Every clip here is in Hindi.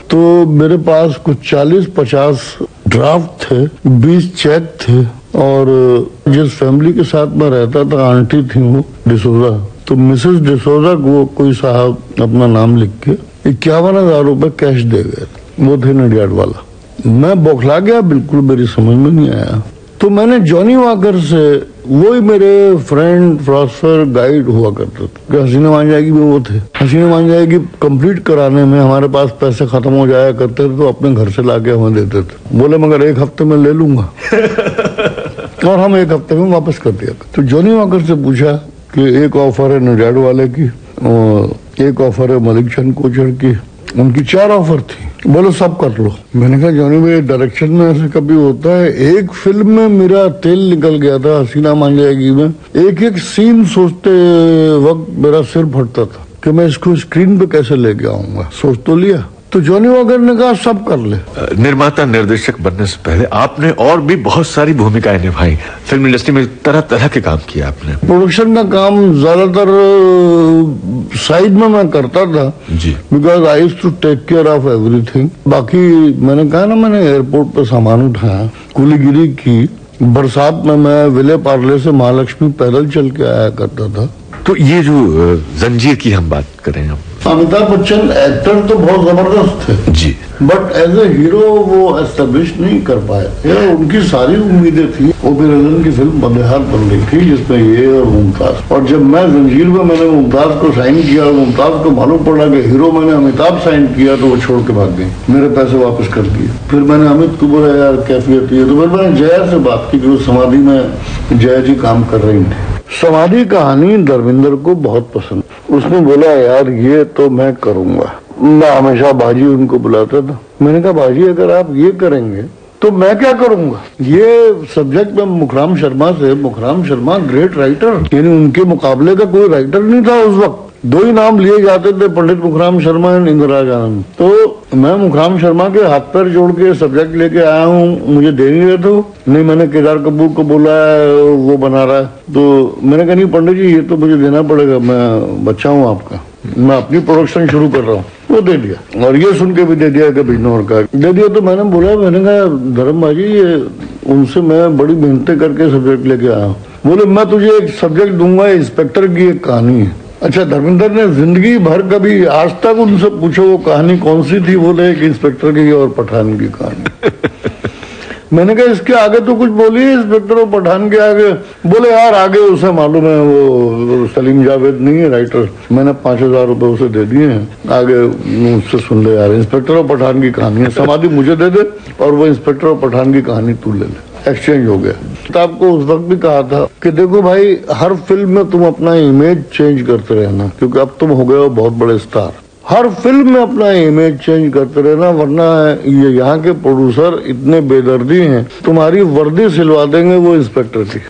तो मेरे पास कुछ 40-50 ड्राफ्ट थे, 20 चेक थे, और जिस फैमिली के साथ मैं रहता था आंटी थी वो डिसोजा, तो मिसेस डिसोजा को कोई साहब अपना नाम लिख के 51,000 रुपए कैश दे गए। वो थे नडियाड वाला। मैं बौखला गया, बिल्कुल मेरी समझ में नहीं आया। तो मैंने जॉनी वॉकर से, वही मेरे फ्रेंड फिलोसफर गाइड हुआ करते थे, हसीना मान जाएगी वो थे, हसीना मान जाएगी कंप्लीट कराने में हमारे पास पैसे खत्म हो जाया करते थे, तो अपने घर से लाके हमें देते थे। बोले मगर 1 हफ्ते में ले लूंगा और हम 1 हफ्ते में वापस कर दिया। तो जॉनी वॉकर से पूछा कि एक ऑफर है नडियाड वाले की और एक ऑफर है मलिक चंद कोचर की, उनकी 4 ऑफर थी। बोलो सब कर लो। मैंने कहा जॉनी भाई डायरेक्शन में ऐसे कभी होता है? एक फिल्म में मेरा तेल निकल गया था हसीना मान जाएगी में, एक सीन सोचते वक्त मेरा सिर फटता था कि मैं इसको स्क्रीन पे कैसे लेके आऊंगा। सोच तो लिया। तो जॉनी वॉकर ने कहा सब कर ले। निर्माता निर्देशक बनने से पहले आपने और भी बहुत सारी भूमिकाएं निभाई, फिल्म इंडस्ट्री में तरह तरह के काम किया आपने। प्रोडक्शन का काम ज्यादातर साइड में मैं करता था जी, because I used to take care of everything. बाकी मैंने कहा ना, मैंने एयरपोर्ट पे सामान उठाया, कुलीगिरी की, बरसात में मैं विले पार्ले से महालक्ष्मी पैदल चल के आया करता था। तो ये जो जंजीर की हम बात करें हम, अमिताभ बच्चन एक्टर तो बहुत जबरदस्त थे जी, बट एज ए हीरो वो एस्टेब्लिश नहीं कर पाए। उनकी सारी उम्मीदें थी। ओपी रंजन की फिल्म बंदेहार बन रही थी जिसमें ये और मुमताज, और जब मैं जंजीर में मैंने मुमताज को साइन किया और मुमताज को मालूम पड़ा कि हीरो मैंने अमिताभ साइन किया, तो वो छोड़ के भाग गई, मेरे पैसे वापस कर दिए। फिर मैंने अमित को बोला यार कैफियत है, तो फिर मैंने जया से बात की कि समाधि में जया जी काम कर रही थी। समाधि कहानी धर्मेंद्र को बहुत पसंद, उसने बोला यार ये तो मैं करूंगा। मैं हमेशा बाजी उनको बुलाता था। मैंने कहा बाजी अगर आप ये करेंगे तो मैं क्या करूंगा। ये सब्जेक्ट में मुखराम शर्मा ग्रेट राइटर, यानी उनके मुकाबले का कोई राइटर नहीं था उस वक्त। 2 ही नाम लिए जाते थे, पंडित मुखराम शर्मा एंड इंदिरा आनंद। तो मैं मुखराम शर्मा के हाथ पैर जोड़ के सब्जेक्ट लेके आया हूँ, मुझे दे नहीं रहे थे। नहीं, मैंने केदार कपूर को बोला है, वो बना रहा है। तो मैंने कहा नहीं पंडित जी ये तो मुझे देना पड़ेगा, मैं बच्चा हूँ आपका, मैं अपनी प्रोडक्शन शुरू कर रहा हूँ। वो दे दिया, और ये सुन के भी दे दिया कि बिजनौर का दे दिया। तो मैंने बोला, मैंने कहा धर्म भाजी ये उनसे मैं बड़ी मेहनत करके सब्जेक्ट लेके आया हूँ। बोले मैं तुझे एक सब्जेक्ट दूंगा, इंस्पेक्टर की एक कहानी है। अच्छा, धर्मेंद्र ने जिंदगी भर कभी आज तक उनसे पूछो वो कहानी कौन सी थी, बोले एक इंस्पेक्टर की और पठान की कहानी। मैंने कहा इसके आगे तो कुछ बोलिए, इंस्पेक्टर और पठान के आगे। बोले यार आगे उसे मालूम है, वो सलीम जावेद नहीं है राइटर, मैंने 5,000 रुपए उसे दे दिए हैं, आगे उससे सुन ले यार। इंस्पेक्टर और पठान की कहानी है, समाधि मुझे दे दे और वो इंस्पेक्टर और पठान की कहानी तू ले ले। एक्सचेंज हो गया। तो आपको उस वक्त भी कहा था कि देखो भाई हर फिल्म में तुम अपना इमेज चेंज करते रहना, क्योंकि अब तुम हो गए हो बहुत बड़े स्टार। हर फिल्म में अपना इमेज चेंज करते रहना, वरना ये यहाँ के प्रोड्यूसर इतने बेदर्दी हैं, तुम्हारी वर्दी सिलवा देंगे वो इंस्पेक्टर की।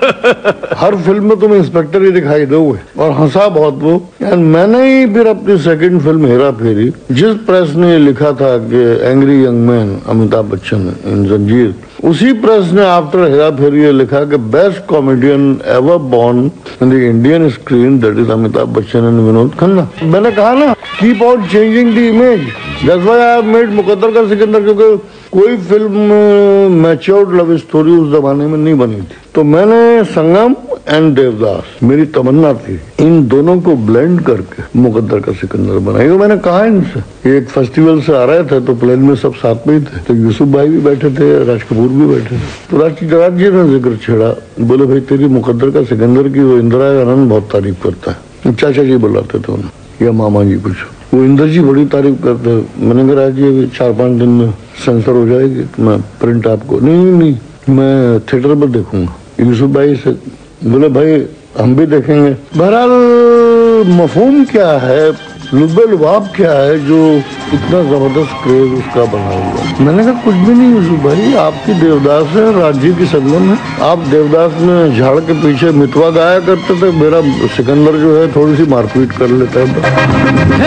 हर फिल्म में तुम इंस्पेक्टर ही दिखाई दोगे, और हंसा बहुत वो। मैंने ही फिर अपनी सेकंड फिल्म हेरा फेरी, जिस प्रेस ने लिखा था कि angry young man Amitabh Bachchan इन जंजीर, उसी प्रेस ने आफ्टर हेरा फेरी ये लिखा कि best comedian ever born in the Indian screen that is Amitabh Bachchan and Vinod Khanna. मैंने कहा ना, keep on changing the image, that's why I have made मुकद्दर का सिकंदर, क्योंकि कोई फिल्म मैच्योर्ड लव स्टोरी उस जमाने में नहीं बनी थी। तो मैंने संगम एंड देवदास, मेरी तमन्ना थी इन दोनों को ब्लेंड करके मुकद्दर का सिकंदर बनाई। मैंने कहा इनसे, एक फेस्टिवल से आ रहे थे तो प्लेन में सब साथ में ही थे, तो यूसुफ भाई भी बैठे थे, राज कपूर भी बैठे थे। तो राज जी ने जिक्र छेड़ा, बोले भाई तेरी मुकद्दर का सिकंदर की वो इंदिरा आनंद बहुत तारीफ करता है। चाचा जी बुलाते थे उन्हें, या मामा जी कुछ, वो इंदर जी बड़ी तारीफ करते हैं। मैंने कहा राज जी 4-5 दिन में सेंसर हो जाएगी, तो मैं प्रिंट आपको नहीं मैं थिएटर पर देखूंगा। यूसुफ भाई से बोले भाई हम भी देखेंगे। बहरहाल मफहूम क्या है, लुब्बे लुबाब क्या है जो इतना जबरदस्त क्रेज उसका बना हुआ। मैंने कहा कुछ भी नहीं यूसुफ भाई, आपकी देवदास है, राजी की संगम है। आप देवदास में झाड़ के पीछे मितवा गाया करते थे, मेरा सिकंदर जो है थोड़ी सी मारपीट कर लेता है।